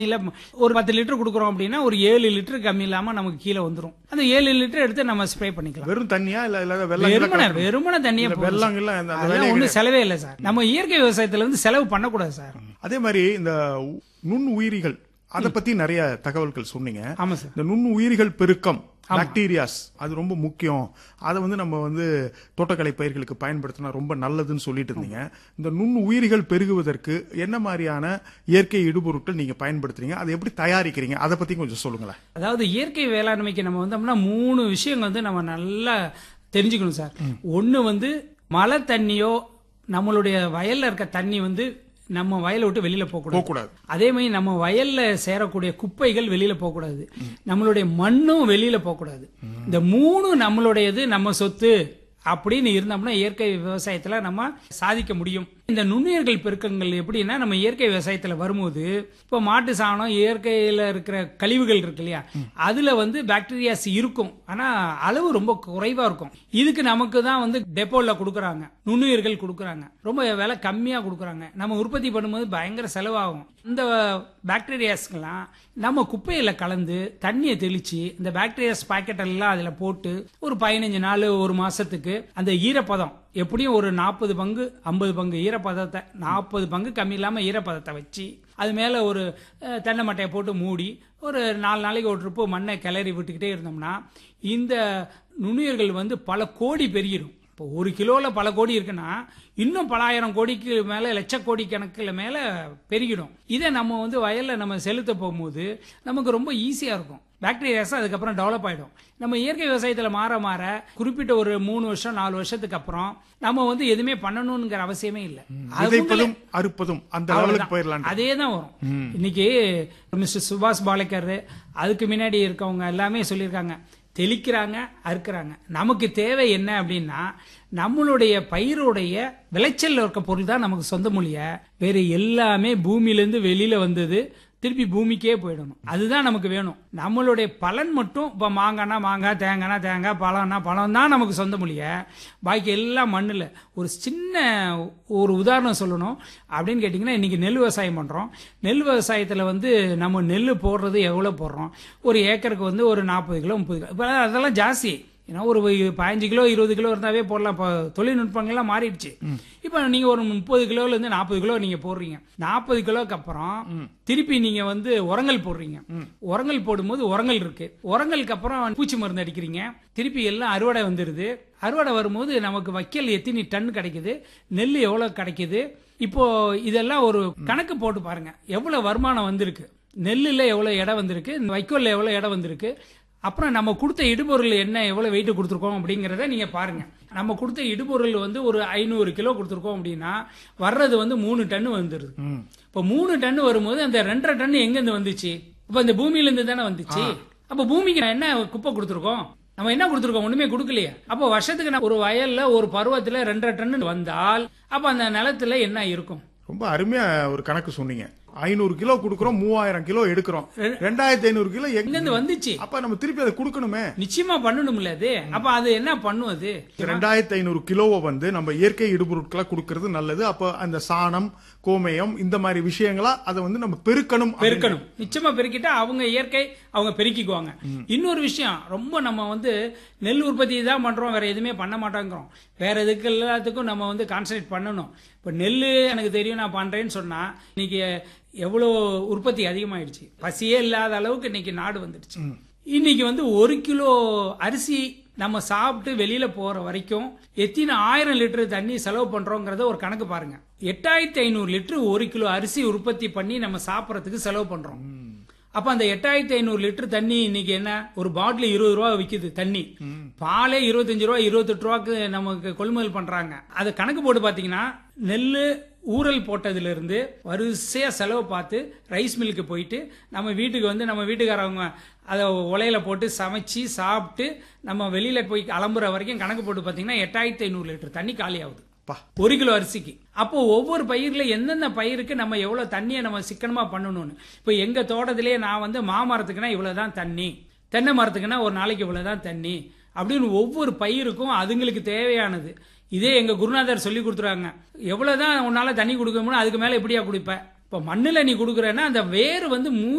இல்ல ஒரு 10 லிட்டர் குடுக்குறோம் அப்படின்னா ஒரு 7 லிட்டர் கம்மி இல்லாம நமக்கு கீழே வந்துரும். அந்த 7 லிட்டர் எடுத்து நம்ம ஸ்ப்ரே பண்ணிக்கலாம். வெறும் தண்ணியா இல்ல வெள்ளம் வெறுமனே தண்ணியா வெள்ளம் இல்ல அதெல்லாம் ஒண்ணும் செலவே இல்ல சார். நம்ம இயற்கை விவசாயத்துல வந்து செலவு பண்ணக்கூடாது சார். அதே மாதிரி இந்த நுண் உயிரிகள் அத பத்தி நிறைய தகவல்கள் சொன்னீங்க. ஆமா சார். இந்த நுண் உயிரிகள் பெருக்கம் பாக்டீரியாஸ் அது ரொம்ப முக்கியம். அதை வந்து நம்ம வந்து தோட்டக்கலை பயிர்களுக்கு பயன்படுத்தினா ரொம்ப நல்லதுன்னு சொல்லிட்டு இருந்தீங்க. இந்த நுண் உயிரிகள் பெருகுவதற்கு என்ன மாதிரியான இயற்கை இடுபொருட்கள் நீங்க பயன்படுத்துறீங்க, அதை எப்படி தயாரிக்கிறீங்க, அதை பத்தி கொஞ்சம் சொல்லுங்களேன். அதாவது இயற்கை வேளாண்மைக்கு நம்ம வந்தோம்னா 3 விஷயங்கள் வந்து நம்ம நல்லா தெரிஞ்சுக்கணும் சார். ஒன்னு வந்து மழை தண்ணியோ நம்மளுடைய வயல்ல இருக்க தண்ணி வந்து நம்ம வயலை விட்டு வெளியில போகக்கூடாது. அதே மாதிரி நம்ம வயல்ல சேரக்கூடிய குப்பைகள் வெளியில போகக்கூடாது. நம்மளுடைய மண்ணும் வெளியில போகக்கூடாது. இந்த 3 நம்மளுடையது, நம்ம சொத்து அப்படின்னு இருந்தோம்னா இயற்கை விவசாயத்துல நம்ம சாதிக்க முடியும். இந்த நுண்ணுயிர்கள் பெருக்கங்கள் எப்படின்னா நம்ம இயற்கை விவசாயத்துல வரும்போது இப்ப மாட்டு சாணம் இயற்கையில இருக்கிற கழிவுகள் இருக்கு இல்லையா, அதுல வந்து பாக்டீரியாஸ் இருக்கும். ஆனா அளவு ரொம்ப குறைவா இருக்கும். இதுக்கு நமக்கு தான் வந்து டெப்போல கொடுக்கறாங்க, நுண்ணுயிர்கள் கொடுக்கறாங்க, ரொம்ப விலை கம்மியா கொடுக்கறாங்க. நம்ம உற்பத்தி பண்ணும்போது பயங்கர செலவாகும். இந்த பாக்டீரியாஸ்லாம் நம்ம குப்பையில கலந்து தண்ணியை தெளிச்சு இந்த பாக்டீரியாஸ் பாக்கெட் எல்லாம் அதுல போட்டு ஒரு 15 நாள் ஒரு மாசத்துக்கு அந்த ஈரப்பதம் எப்படியும் ஒரு 40 பங்கு 50 பங்கு ஈரப்பதத்தை 40 பங்கு கம்மி இல்லாம ஈரப்பதத்தை வச்சு அது மேல ஒரு தென்னை மட்டையை போட்டு மூடி ஒரு 4 நாளைக்கு ஒரு ட்ரிப்பு மண்ணை கிளறி விட்டுக்கிட்டே இருந்தோம்னா இந்த நுண்ணுயிர்கள் வந்து பல கோடி பெருகிடும். இப்போ 1 கிலோல பல கோடி இருக்குன்னா இன்னும் பல ஆயிரம் கோடிக்கு மேல லட்ச கோடி கணக்குல மேல பெருகிடும். இதை நம்ம வந்து வயல்ல நம்ம செலுத்த போகும்போது நமக்கு ரொம்ப ஈஸியா இருக்கும். பாக்டீரியாஸ் அதுக்கப்புறம் டெவலப் ஆயிடும். நம்ம இயற்கை விவசாயத்துல மாற மாற குறிப்பிட்ட ஒரு 3 வருஷம் 4 வருஷத்துக்கு அப்புறம் நம்ம வந்து எதுவுமே பண்ணணும்ங்கிற அவசியமே இல்லை. விதைப்பதும் அறுப்பதும் அந்த லெவலுக்கு போயிடலாம். அதே தான் வரும். இன்னைக்கு மிஸ்டர் சுபாஷ் பாலேக்கர் அதுக்கு முன்னாடி இருக்கவங்க எல்லாமே சொல்லியிருக்காங்க, தெளிக்கிறாங்க, அறுக்கிறாங்க. நமக்கு தேவை என்ன அப்படின்னா நம்மளுடைய பயிருடைய விளைச்சல் இருக்க பொருள் தான் நமக்கு சொந்த மொழிய, வேற எல்லாமே பூமியிலிருந்து வெளியில வந்தது திருப்பி பூமிக்கே போயிடணும். அதுதான் நமக்கு வேணும். நம்மளுடைய பலன் மட்டும் இப்ப மாங்கானா மாங்காய், தேங்காய்னா தேங்காய், பழம்னா பழம் தான் நமக்கு சொந்த மொழிய, பாக்கி எல்லாம் மண்ணுல. ஒரு சின்ன ஒரு உதாரணம் சொல்லணும் அப்படின்னு கேட்டீங்கன்னா இன்னைக்கு நெல் விவசாயம் பண்றோம். நெல் விவசாயத்துல வந்து நம்ம நெல் போடுறது எவ்வளவு போடுறோம், ஒரு ஏக்கருக்கு வந்து ஒரு 40 கிலோ 30 கிலோ, இப்ப அதெல்லாம் ஜாஸ்தி. ஏன்னா ஒரு 15 கிலோ 20 கிலோ இருந்தாவே போடலாம். தொழில்நுட்பங்கள்லாம் மாறிடுச்சு. இப்ப நீங்க ஒரு 30 கிலோல இருந்து 40 கிலோ நீங்க போடுறீங்க. 40 கிலோக்கு அப்புறம் திருப்பி நீங்க வந்து உரங்கள் போடுறீங்க. உரங்கள் போடும்போது உரங்கள் இருக்கு. உரங்களுக்கு அப்புறம் பூச்சி மருந்து அடிக்கிறீங்க. திருப்பி எல்லாம் அறுவடை வந்துருது. அறுவடை வரும்போது நமக்கு வைக்கல் எத்தனை டன் கிடைக்குது, நெல் எவ்வளவு கிடைக்குது. இப்போ இதெல்லாம் ஒரு கணக்கு போட்டு பாருங்க, எவ்வளவு வருமானம் வந்திருக்கு, நெல்லுல எவ்வளவு இடம் வந்திருக்கு, வைக்கோல்ல எவ்வளவு இடம் வந்திருக்கு, அப்புறம் நம்ம கொடுத்த இடுபொருள் என்ன எவ்வளவு வெயிட் கொடுத்துருக்கோம் அப்படிங்கறத நீங்க பாருங்க. நம்ம கொடுத்த இடுபொருள் வந்து ஒரு 500 கிலோ கொடுத்துருக்கோம் அப்படின்னா வர்றது வந்து 3 டன் வந்துருது. இப்ப 3 டன் வரும்போது அந்த 2.5 டன் எங்க இருந்து வந்துச்சு? இப்ப இந்த பூமியில இருந்து தானே வந்துச்சு. அப்ப பூமிக்கு என்ன குப்பை கொடுத்துருக்கோம், நம்ம என்ன கொடுத்துருக்கோம், ஒண்ணுமே கொடுக்கலையே. அப்போ வருஷத்துக்கு ஒரு வயல்ல ஒரு பருவத்துல 2.5 டன் வந்தால் அப்ப அந்த நிலத்துல என்ன இருக்கும்? ரொம்ப அருமையா ஒரு கணக்கு சொன்னீங்க. 500 கிலோ குடுக்குறோம், 3000 கிலோ எடுக்கிறோம், 2500 கிலோ எங்க வந்துச்சு? அப்ப நம்ம திருப்பி அதை கொடுக்கணுமே, நிச்சயமா பண்ணணும்ல. அது அப்ப அது என்ன பண்ணும்? அது 2500 கிலோவை வந்து நம்ம இயற்கை இடுபொருட்களா கொடுக்கறது நல்லது. அப்ப அந்த சாணம், கோமயம் இந்த மாதிரி விஷயங்களா அதை வந்து நம்ம பெருக்கணும். நிச்சயமா பெருக்கிட்டா அவங்க இயற்கை அவங்க பெருக்கிக்குவாங்க. இன்னொரு விஷயம், ரொம்ப நம்ம வந்து நெல் உற்பத்தி தான் பண்றோம், வேற எதுவுமே பண்ண மாட்டோங்கிறோம். வேற எதுக்கு எல்லாத்துக்கும் நம்ம வந்து கான்சன்ட்ரேட் பண்ணணும். இப்ப நெல் எனக்கு தெரியும் நான் பண்றேன்னு சொன்னா இன்னைக்கு எவ்வளவு உற்பத்தி அதிகமாயிடுச்சு. பசியே இல்லாத அளவுக்கு இன்னைக்கு நாடு வந்துடுச்சு. இன்னைக்கு வந்து 1 கிலோ அரிசி நம்ம சாப்பிட்டு வெளியில போற வரைக்கும் எத்தனை 1000 லிட்டர் தண்ணி செலவு பண்றோங்கிறத ஒரு கணக்கு பாருங்க. 8500 லிட்டர் 1 கிலோ அரிசி உற்பத்தி பண்ணி நம்ம சாப்பிடறதுக்கு செலவு பண்றோம். அப்ப அந்த 8500 லிட்டர் தண்ணி இன்னைக்கு என்ன, ஒரு பாட்டில் 20 ரூபா விக்குது தண்ணி, பாலே 25 ரூபா 28 ரூபாய்க்கு நமக்கு கொள்முதல் பண்றாங்க. அதை கணக்கு போட்டு பாத்தீங்கன்னா நெல்லு ஊரல் போட்டதுல இருந்து வரிசையா செலவு பார்த்து ரைஸ் மில்லுக்கு போயிட்டு நம்ம வீட்டுக்கு வந்து நம்ம வீட்டுக்காரவங்க அதை உலையில போட்டு சமைச்சு சாப்பிட்டு நம்ம வெளியில போய் கிளம்புற வரைக்கும் கணக்கு போட்டு பாத்தீங்கன்னா 8500 லிட்டர் தண்ணி காலி ஆகுது 1 கிலோ அரிசிக்கு. அப்போ ஒவ்வொரு பயிர்ல எந்தெந்த பயிருக்கு நம்ம எவ்வளவு தண்ணியை நம்ம சிக்கனமா பண்ணணும்னு. இப்ப எங்க தோட்டத்திலேயே நான் வந்து மாமரத்துக்குன்னா இவ்வளவுதான் தண்ணி, தென்னை மரத்துக்குன்னா ஒரு நாளைக்கு இவ்வளவுதான் தண்ணி அப்படின்னு ஒவ்வொரு பயிருக்கும் அதுங்களுக்கு தேவையானது. இதே எங்க குருநாதர் சொல்லி கொடுத்துருவாங்க, எவ்வளவுதான் உன்னால தண்ணி கொடுக்க முடியும், அதுக்கு மேல எப்படியா குடிப்ப, இப்போ மண்ணுல நீ கொடுக்குறேன்னா அந்த வேர் வந்து